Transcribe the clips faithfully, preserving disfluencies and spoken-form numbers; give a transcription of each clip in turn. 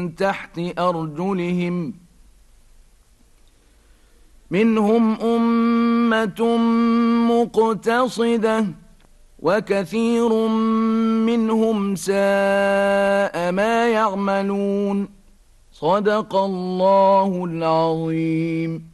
تحت أرجلهم منهم أمة مقتصدة وكثير منهم ساء ما يعملون. صدق الله العظيم.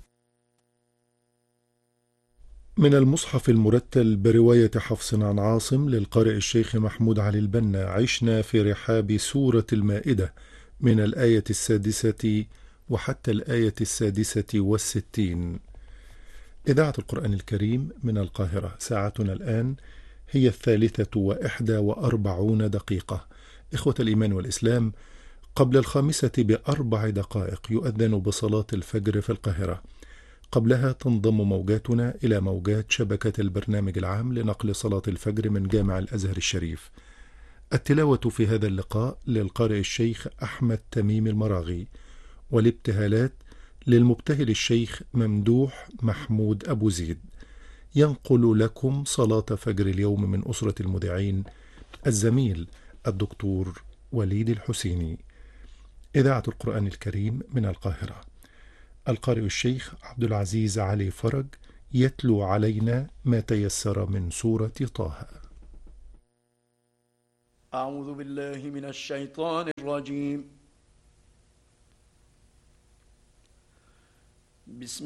من المصحف المرتل برواية حفص عن عاصم للقارئ الشيخ محمود علي البنا. عشنا في رحاب سورة المائدة من الآية السادسة وحتى الآية السادسة والستين. إذاعة القرآن الكريم من القاهرة. ساعتنا الآن هي الثالثة وإحدى وأربعون دقيقة. إخوة الإيمان والإسلام، قبل الخامسة بأربع دقائق يؤذن بصلاة الفجر في القاهرة. قبلها تنضم موجاتنا إلى موجات شبكة البرنامج العام لنقل صلاة الفجر من جامع الأزهر الشريف. التلاوة في هذا اللقاء للقارئ الشيخ أحمد تميم المراغي، والابتهالات للمبتهل الشيخ ممدوح محمود أبو زيد. ينقل لكم صلاة فجر اليوم من أسرة المذيعين الزميل الدكتور وليد الحسيني. إذاعة القرآن الكريم من القاهرة. القارئ الشيخ عبد العزيز علي فرج يتلو علينا ما تيسر من سورة طه. أعوذ بالله من الشيطان الرجيم. بسم